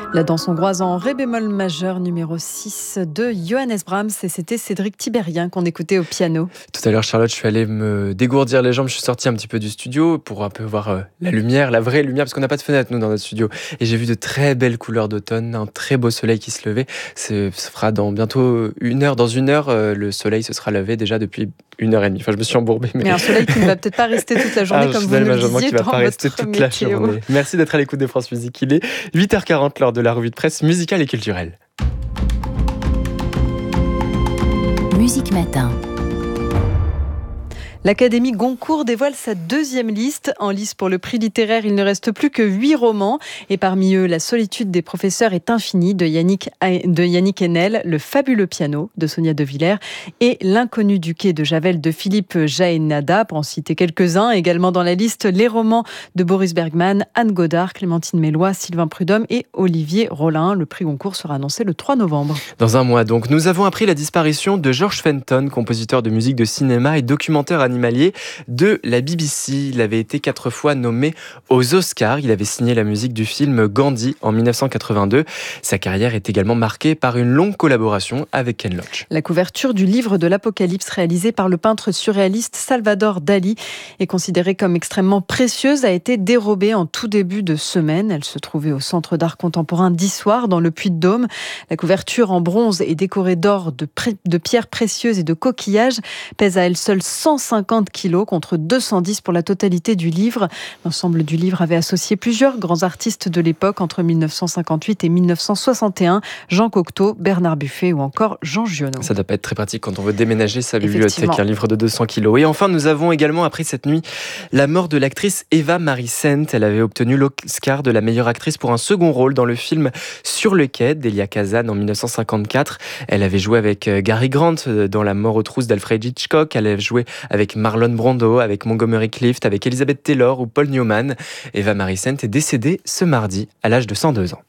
La danse hongroise en ré bémol majeur numéro 6 de Johannes Brahms, et c'était Cédric Tiberghien qu'on écoutait au piano. Tout à l'heure, Charlotte, je suis allé me dégourdir les jambes. Je suis sorti un petit peu du studio pour un peu voir la lumière, la vraie lumière, parce qu'on n'a pas de fenêtre, nous, dans notre studio. Et j'ai vu de très belles couleurs d'automne, un très beau soleil qui se levait. Ça fera dans bientôt une heure. Dans une heure, le soleil se sera levé déjà depuis 1 heure et demie. Enfin, je me suis embourbé. Mais un soleil qui ne va peut-être pas rester toute la journée, comme vous nous le disiez, qui va dans pas rester votre toute la météo. journée. Merci d'être à l'écoute de France Musique. Il est 8h40, l'heure de la revue de presse musicale et culturelle. Musique Matin. L'Académie Goncourt dévoile sa deuxième liste. En lice pour le prix littéraire, il ne reste plus que 8 romans. Et parmi eux, La solitude des professeurs est infinie de Yannick Enel, Le fabuleux piano de Sonia De Villers et L'inconnu du quai de Javel de Philippe Jaénada, pour en citer quelques-uns. Également dans la liste, les romans de Boris Bergman, Anne Godard, Clémentine Mélois, Sylvain Prudhomme et Olivier Rollin. Le prix Goncourt sera annoncé le 3 novembre. Dans un mois donc, nous avons appris la disparition de George Fenton, compositeur de musique de cinéma et documentaire animalier de la BBC. Il avait été 4 fois nommé aux Oscars. Il avait signé la musique du film Gandhi en 1982. Sa carrière est également marquée par une longue collaboration avec Ken Loach. La couverture du livre de l'Apocalypse réalisé par le peintre surréaliste Salvador Dali est considérée comme extrêmement précieuse, a été dérobée en tout début de semaine. Elle se trouvait au Centre d'art contemporain d'Issoire, dans le Puy-de-Dôme. La couverture en bronze est décorée d'or, de pierres précieuses et de coquillages, pèse à elle seule 150 kilos contre 210 pour la totalité du livre. L'ensemble du livre avait associé plusieurs grands artistes de l'époque entre 1958 et 1961, Jean Cocteau, Bernard Buffet ou encore Jean Giono. Ça doit pas être très pratique quand on veut déménager sa bibliothèque, un livre de 200 kilos. Et enfin, nous avons également appris cette nuit la mort de l'actrice Eva Marie Saint. Elle avait obtenu l'Oscar de la meilleure actrice pour un second rôle dans le film Sur le quai d'Elia Kazan en 1954. Elle avait joué avec Gary Grant dans La mort aux trousses d'Alfred Hitchcock. Elle avait joué avec Marlon Brando, avec Montgomery Clift, avec Elizabeth Taylor ou Paul Newman. Eva Marie Saint est décédée ce mardi à l'âge de 102 ans.